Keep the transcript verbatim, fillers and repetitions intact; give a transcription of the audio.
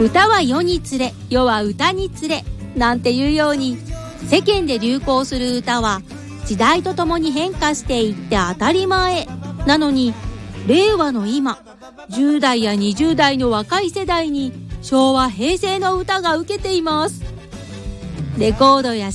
歌は世につれ、世は歌につれなんていうように、世間で流行する歌は時代とともに変化していって当たり前なのに、令和の今、じゅう代やにじゅう代の若い世代に昭和平成の歌が受けています。レコードや